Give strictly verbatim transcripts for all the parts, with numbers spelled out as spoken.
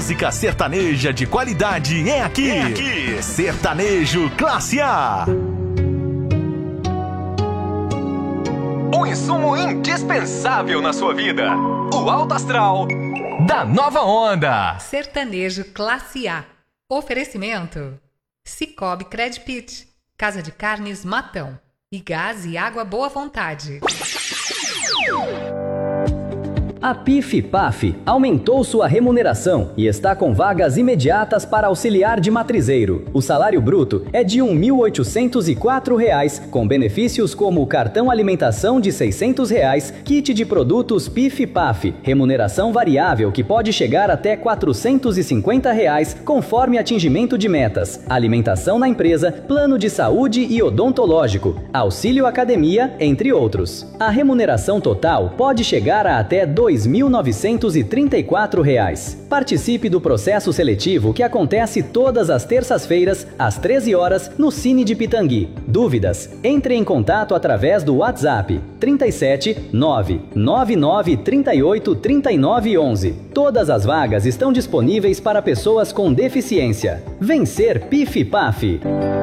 Música sertaneja de qualidade é aqui. É aqui. Sertanejo Classe A. Um insumo indispensável na sua vida. O Alto Astral da Nova Onda. Sertanejo Classe A. Oferecimento: Cicobi Credpit, Casa de Carnes Matão e Gás e Água Boa Vontade. A PIF-PAF aumentou sua remuneração e está com vagas imediatas para auxiliar de matrizeiro. O salário bruto é de um mil oitocentos e quatro reais, com benefícios como cartão alimentação de seiscentos reais, kit de produtos PIF-PAF, remuneração variável que pode chegar até quatrocentos e cinquenta reais, conforme atingimento de metas, alimentação na empresa, plano de saúde e odontológico, auxílio academia, entre outros. A remuneração total pode chegar a até dois mil novecentos e trinta e quatro reais. Participe do processo seletivo que acontece todas as terças-feiras, às treze horas, no Cine de Pitangui. Dúvidas? Entre em contato através do WhatsApp trinta e sete, nove nove nove, trinta e oito, trinta e nove, onze. Todas as vagas estão disponíveis para pessoas com deficiência. Vencer PIF-PAF.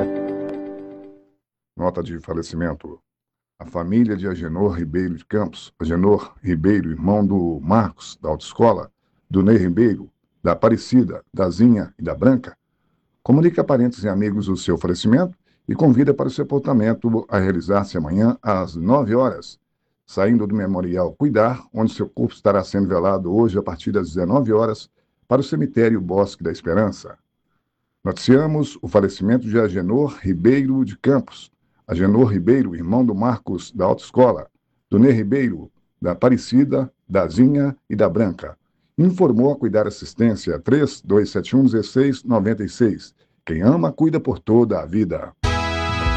Nota de falecimento. A família de Agenor Ribeiro de Campos, Agenor Ribeiro, irmão do Marcos, da autoescola, do Ney Ribeiro, da Aparecida, da Zinha e da Branca, comunica a parentes e amigos o seu falecimento e convida para o sepultamento a realizar-se amanhã às nove horas, saindo do Memorial Cuidar, onde seu corpo estará sendo velado hoje a partir das dezenove horas para o cemitério Bosque da Esperança. Noticiamos o falecimento de Agenor Ribeiro de Campos, Agenor Ribeiro, irmão do Marcos, da autoescola, do Ney Ribeiro, da Aparecida, da Zinha e da Branca. Informou a Cuidar Assistência três dois sete um, um seis nove seis. Quem ama, cuida por toda a vida.